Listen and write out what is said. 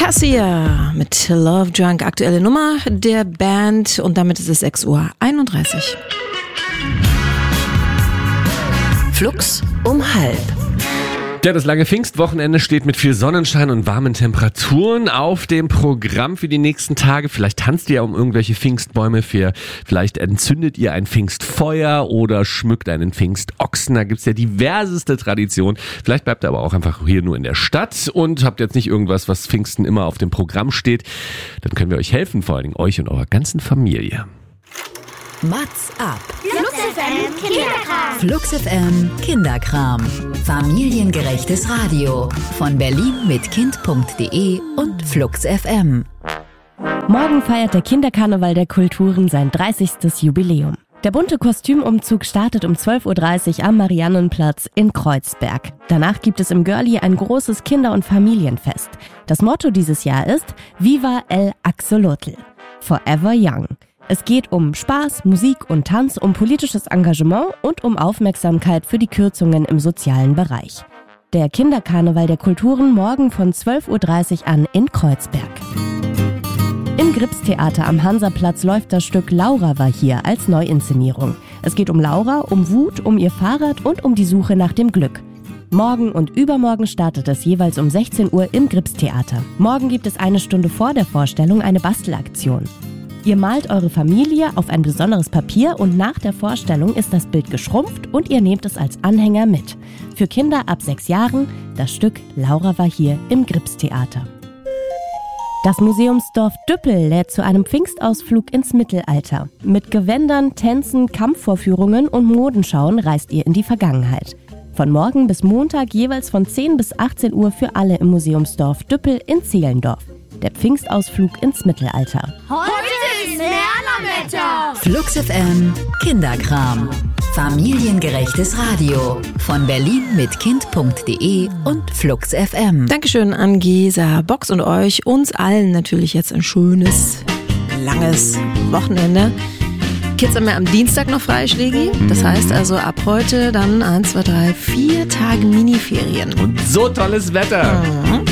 Cassia mit Love Drunk, aktuelle Nummer der Band, und damit ist es 6:31 Uhr. Flux um 12:30. Ja, das lange Pfingstwochenende steht mit viel Sonnenschein und warmen Temperaturen auf dem Programm für die nächsten Tage. Vielleicht tanzt ihr um irgendwelche Pfingstbäume, vielleicht entzündet ihr ein Pfingstfeuer oder schmückt einen Pfingstochsen. Da gibt's ja diverseste Traditionen. Vielleicht bleibt ihr aber auch einfach hier nur in der Stadt und habt jetzt nicht irgendwas, was Pfingsten immer auf dem Programm steht. Dann können wir euch helfen, vor allen Dingen euch und eurer ganzen Familie. Mats ab. Flux FM Kinderkram. Flux FM Kinderkram. Familiengerechtes Radio. Von Berlin mit Kind.de und Flux FM. Morgen feiert der Kinderkarneval der Kulturen sein 30. Jubiläum. Der bunte Kostümumzug startet um 12:30 Uhr am Mariannenplatz in Kreuzberg. Danach gibt es im Görli ein großes Kinder- und Familienfest. Das Motto dieses Jahr ist Viva el Axolotl. Forever Young. Es geht um Spaß, Musik und Tanz, um politisches Engagement und um Aufmerksamkeit für die Kürzungen im sozialen Bereich. Der Kinderkarneval der Kulturen morgen von 12:30 Uhr an in Kreuzberg. Im Gripstheater am Hansaplatz läuft das Stück Laura war hier als Neuinszenierung. Es geht um Laura, um Wut, um ihr Fahrrad und um die Suche nach dem Glück. Morgen und übermorgen startet es jeweils um 16 Uhr im Gripstheater. Morgen gibt es eine Stunde vor der Vorstellung eine Bastelaktion. Ihr malt eure Familie auf ein besonderes Papier und nach der Vorstellung ist das Bild geschrumpft und ihr nehmt es als Anhänger mit. Für Kinder ab 6 Jahren das Stück Laura war hier im Gripstheater. Das Museumsdorf Düppel lädt zu einem Pfingstausflug ins Mittelalter. Mit Gewändern, Tänzen, Kampfvorführungen und Modenschauen reist ihr in die Vergangenheit. Von morgen bis Montag jeweils von 10 bis 18 Uhr für alle im Museumsdorf Düppel in Zehlendorf. Der Pfingstausflug ins Mittelalter. Heute ist Lernerwetter. Flux FM Kinderkram. Familiengerechtes Radio. Von Berlin mit Kind.de und Flux FM. Dankeschön an Gesa Box und uns allen natürlich jetzt ein schönes, langes Wochenende. Kids haben ja am Dienstag noch frei, Schlägi. Das heißt also ab heute dann 1, 2, 3, 4 Tage Miniferien. Und so tolles Wetter.